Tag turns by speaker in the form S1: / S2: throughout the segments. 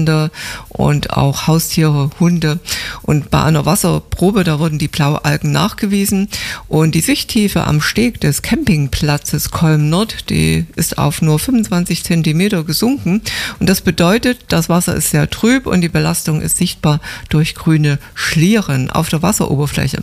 S1: Kinder und auch Haustiere, Hunde. Und bei einer Wasserprobe, da wurden die Blaualgen nachgewiesen. Und die Sichttiefe am Steg des Campingplatzes Kolm Nord, die ist auf nur 25 Zentimeter gesunken. Und das bedeutet, das Wasser ist sehr trüb und die Belastung ist sichtbar durch grüne Schlieren auf der Wasseroberfläche.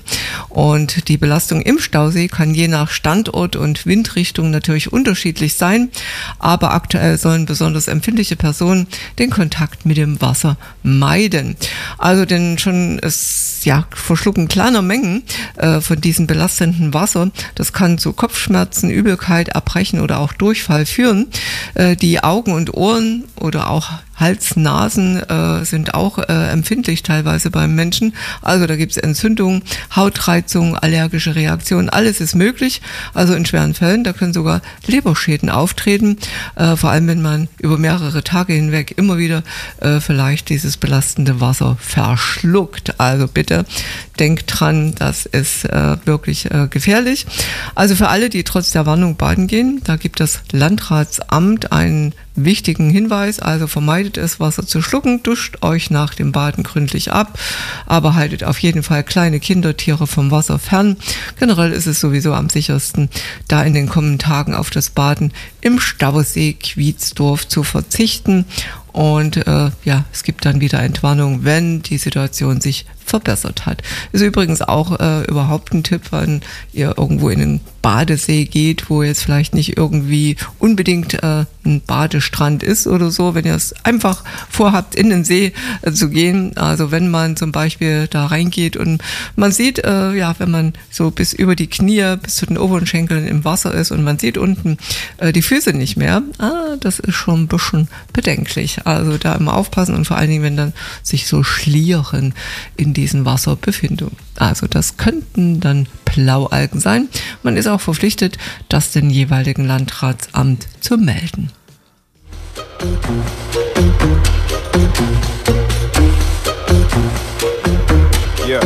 S1: Und die Belastung im Stausee kann je nach Standort und Windrichtung natürlich unterschiedlich sein. Aber aktuell sollen besonders empfindliche Personen den Kontakt mit dem Wasser meiden. Also denn schon Verschlucken kleiner Mengen von diesem belastenden Wasser, das kann zu Kopfschmerzen, Übelkeit, Erbrechen oder auch Durchfall führen. Die Augen und Ohren oder auch Hals, Nasen sind auch empfindlich teilweise beim Menschen. Also da gibt es Entzündungen, Hautreizungen, allergische Reaktionen, alles ist möglich. Also in schweren Fällen, da können sogar Leberschäden auftreten, vor allem wenn man über mehrere Tage hinweg immer wieder vielleicht dieses belastende Wasser verschluckt. Also bitte denkt dran, das ist wirklich gefährlich. Also für alle, die trotz der Warnung baden gehen, da gibt das Landratsamt einen wichtigen Hinweis, also vermeidet es, Wasser zu schlucken, duscht euch nach dem Baden gründlich ab, aber haltet auf jeden Fall kleine Kinder, Tiere vom Wasser fern. Generell ist es sowieso am sichersten, da in den kommenden Tagen auf das Baden im Stausee Quiedsdorf zu verzichten. Und es gibt dann wieder Entwarnung, wenn die Situation sich verbessert hat. Ist übrigens auch überhaupt ein Tipp, wenn ihr irgendwo in den Badesee geht, wo jetzt vielleicht nicht irgendwie unbedingt ein Badestrand ist oder so, wenn ihr es einfach vorhabt, in den See zu gehen. Also wenn man zum Beispiel da reingeht und man sieht, wenn man so bis über die Knie, bis zu den Oberschenkeln im Wasser ist und man sieht unten die Füße nicht mehr, das ist schon ein bisschen bedenklich. Also da immer aufpassen und vor allen Dingen, wenn dann sich so Schlieren in diesem Wasser befinden. Also das könnten dann Blaualgen sein. Man ist auch verpflichtet, das dem jeweiligen Landratsamt zu melden.